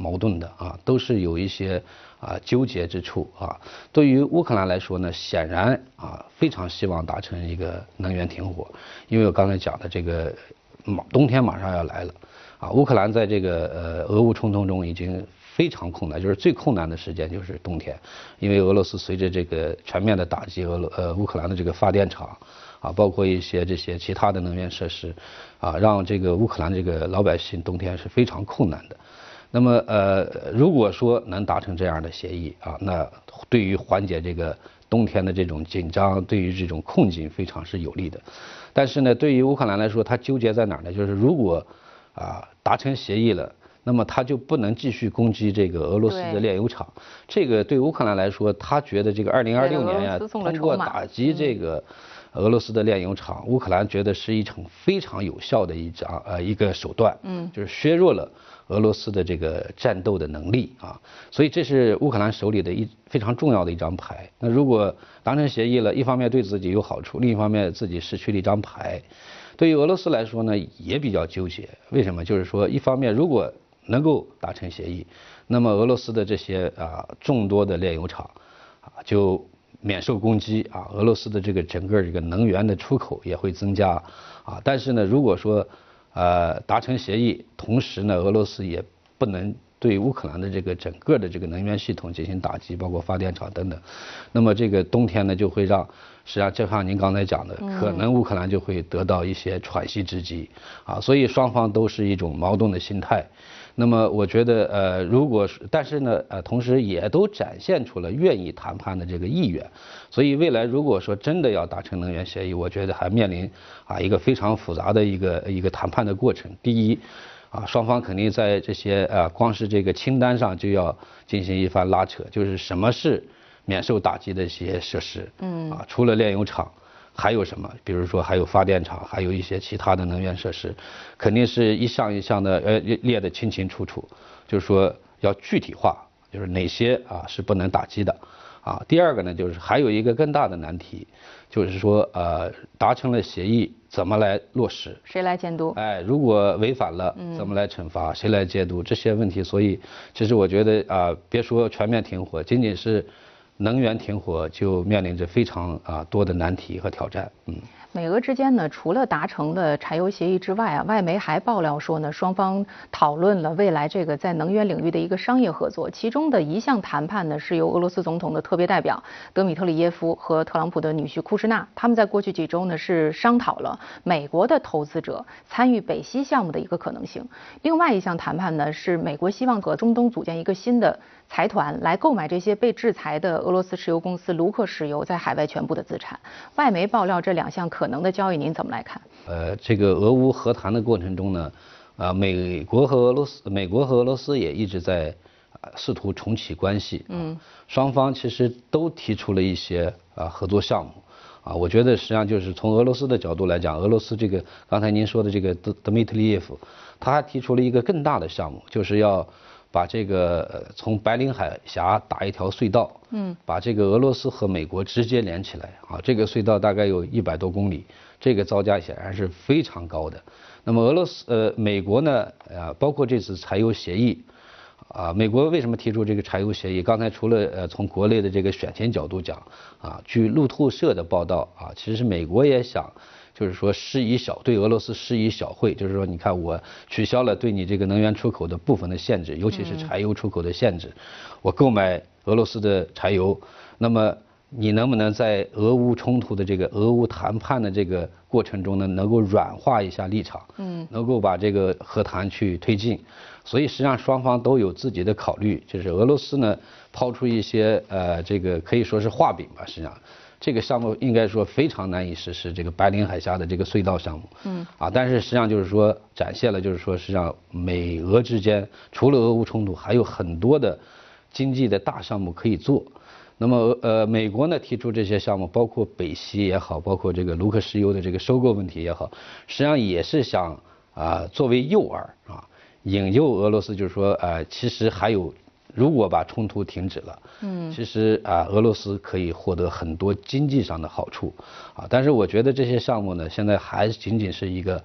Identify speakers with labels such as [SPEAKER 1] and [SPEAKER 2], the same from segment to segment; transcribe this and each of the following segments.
[SPEAKER 1] 矛盾的啊，都是有一些纠结之处啊。对于乌克兰来说呢，显然非常希望达成一个能源停火，因为我刚才讲的这个冬天马上要来了啊，乌克兰在这个俄乌冲突中已经非常困难，就是最困难的时间就是冬天，因为俄罗斯随着这个全面的打击乌克兰的这个发电厂包括一些这些其他的能源设施让这个乌克兰这个老百姓冬天是非常困难的。那么如果说能达成这样的协议那对于缓解这个冬天的这种紧张，对于这种困境非常是有利的。但是呢，对于乌克兰来说，它纠结在哪儿呢？就是如果达成协议了，那么他就不能继续攻击这个俄罗斯的炼油厂。这个对乌克兰来说，他觉得这个2026年呀，通过打击这个俄罗斯的炼油厂，乌克兰觉得是一场非常有效的一个手段，就是削弱了俄罗斯的这个战斗的能力所以这是乌克兰手里的非常重要的一张牌。那如果达成协议了，一方面对自己有好处，另一方面自己失去了一张牌。对于俄罗斯来说呢，也比较纠结。为什么？就是说，一方面如果能够达成协议，那么俄罗斯的这些众多的炼油厂就免受攻击俄罗斯的这个整个这个能源的出口也会增加但是呢，如果说达成协议，同时呢，俄罗斯也不能对乌克兰的这个整个的这个能源系统进行打击，包括发电厂等等，那么这个冬天呢就会让，实际上就像您刚才讲的，可能乌克兰就会得到一些喘息之机所以双方都是一种矛盾的心态。那么我觉得如果是，但是呢同时也都展现出了愿意谈判的这个意愿。所以未来如果说真的要达成能源协议，我觉得还面临一个非常复杂的一个谈判的过程。第一双方肯定在这些光是这个清单上就要进行一番拉扯，就是什么是免受打击的一些设施除了炼油厂还有什么？比如说还有发电厂，还有一些其他的能源设施，肯定是一项一项的列得清清楚楚，就是说要具体化，就是哪些是不能打击的第二个呢，就是还有一个更大的难题，就是说达成了协议怎么来落实？
[SPEAKER 2] 谁来监督？
[SPEAKER 1] 如果违反了怎么来惩罚？谁来监督？这些问题，所以其实我觉得别说全面停火，仅仅是能源停火就面临着非常多的难题和挑战。
[SPEAKER 2] 美俄之间呢，除了达成的柴油协议之外外媒还爆料说呢，双方讨论了未来这个在能源领域的一个商业合作。其中的一项谈判呢，是由俄罗斯总统的特别代表德米特里耶夫和特朗普的女婿库什纳，他们在过去几周呢是商讨了美国的投资者参与北溪项目的一个可能性。另外一项谈判呢，是美国希望和中东组建一个新的财团来购买这些被制裁的俄罗斯石油公司卢克石油在海外全部的资产。外媒爆料这两项可能的交易，您怎么来看？
[SPEAKER 1] 这个俄乌和谈的过程中呢，美国和俄罗斯也一直在试图重启关系。双方其实都提出了一些合作项目。我觉得实际上就是从俄罗斯的角度来讲，俄罗斯这个刚才您说的这个德米特里耶夫，他还提出了一个更大的项目，就是要把这个从白令海峡打一条隧道，把这个俄罗斯和美国直接连起来这个隧道大概有100多公里，这个造价显然是非常高的。那么美国呢包括这次柴油协议美国为什么提出这个柴油协议？刚才除了从国内的这个选情角度讲据路透社的报道其实美国也想就是说对俄罗斯施以小惠，就是说你看我取消了对你这个能源出口的部分的限制，尤其是柴油出口的限制，我购买俄罗斯的柴油，那么你能不能在俄乌冲突的这个俄乌谈判的这个过程中呢，能够软化一下立场，能够把这个和谈去推进。所以实际上双方都有自己的考虑，就是俄罗斯呢抛出一些这个可以说是画饼吧，实际上这个项目应该说非常难以实施，这个白令海峡的这个隧道项目，但是实际上就是说展现了就是说实际上美俄之间除了俄乌冲突还有很多的经济的大项目可以做。那么美国呢提出这些项目，包括北溪也好，包括这个卢克石油的这个收购问题也好，实际上也是想作为诱饵引诱俄罗斯，就是说其实还有，如果把冲突停止了，其实俄罗斯可以获得很多经济上的好处但是我觉得这些项目呢，现在还仅仅是一个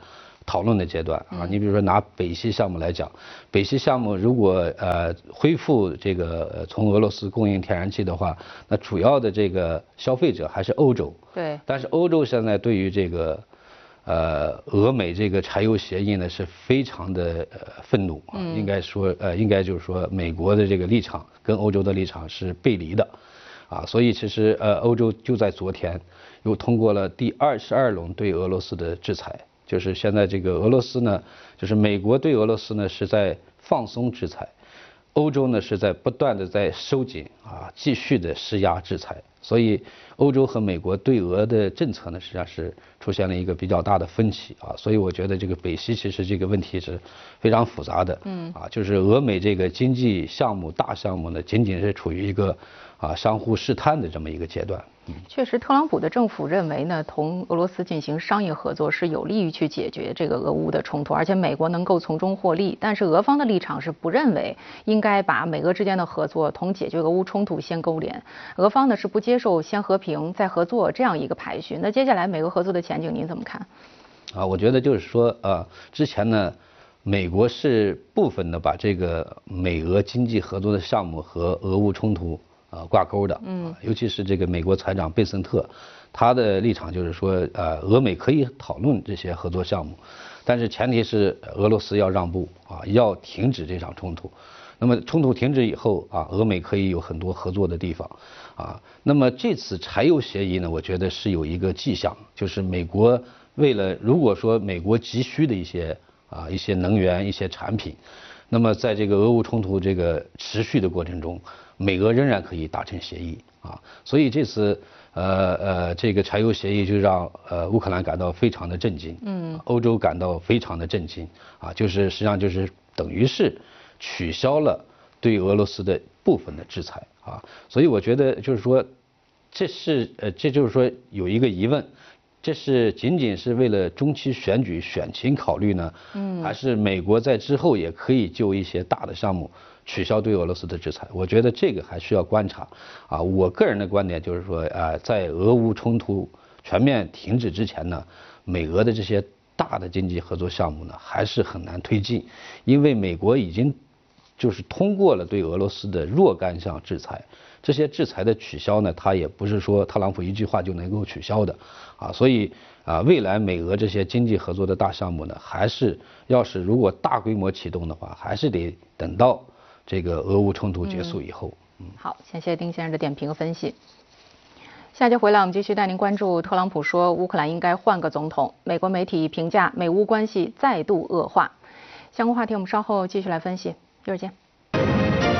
[SPEAKER 1] 讨论的阶段啊。你比如说拿北溪项目来讲，北溪项目如果恢复这个从俄罗斯供应天然气的话，那主要的这个消费者还是欧洲。
[SPEAKER 2] 对。
[SPEAKER 1] 但是欧洲现在对于这个俄美这个柴油协议呢是非常的愤怒啊，应该就是说美国的这个立场跟欧洲的立场是背离的，啊，所以其实欧洲就在昨天又通过了第22轮对俄罗斯的制裁，就是现在这个俄罗斯呢，就是美国对俄罗斯呢是在放松制裁，欧洲呢是在不断的在收紧啊，继续的施压制裁。所以，欧洲和美国对俄的政策呢，实际上是出现了一个比较大的分歧啊。所以我觉得这个北溪其实这个问题是非常复杂的，就是俄美这个经济项目大项目呢，仅仅是处于一个相互试探的这么一个阶段。
[SPEAKER 2] 确实，特朗普的政府认为呢，同俄罗斯进行商业合作是有利于去解决这个俄乌的冲突，而且美国能够从中获利。但是俄方的立场是不认为应该把美俄之间的合作同解决俄乌冲突先勾连，俄方呢是不接受先和平再合作这样一个排序。那接下来美俄合作的前景您怎么看？
[SPEAKER 1] 我觉得就是说之前呢，美国是部分的把这个美俄经济合作的项目和俄乌冲突挂钩的，尤其是这个美国财长贝森特，他的立场就是说，俄美可以讨论这些合作项目，但是前提是俄罗斯要让步要停止这场冲突。那么冲突停止以后俄美可以有很多合作的地方那么这次柴油协议呢，我觉得是有一个迹象，就是美国为了如果说美国急需的一些能源一些产品，那么在这个俄乌冲突这个持续的过程中，美俄仍然可以达成协议所以这次这个柴油协议就让乌克兰感到非常的震惊，欧洲感到非常的震惊就是实际上就是等于是取消了对俄罗斯的部分的制裁所以我觉得就是说这就是说有一个疑问。这是仅仅是为了中期选举选情考虑呢，还是美国在之后也可以就一些大的项目取消对俄罗斯的制裁？我觉得这个还需要观察我个人的观点就是说在俄乌冲突全面停止之前呢，美俄的这些大的经济合作项目呢还是很难推进，因为美国已经就是通过了对俄罗斯的若干项制裁。这些制裁的取消呢，它也不是说特朗普一句话就能够取消的所以未来美俄这些经济合作的大项目呢，还是要是如果大规模启动的话，还是得等到这个俄乌冲突结束以后。
[SPEAKER 2] 好，谢谢丁先生的点评和分析。下节回来我们继续带您关注特朗普说乌克兰应该换个总统，美国媒体评价美乌关系再度恶化。相关话题我们稍后继续来分析，一会儿见。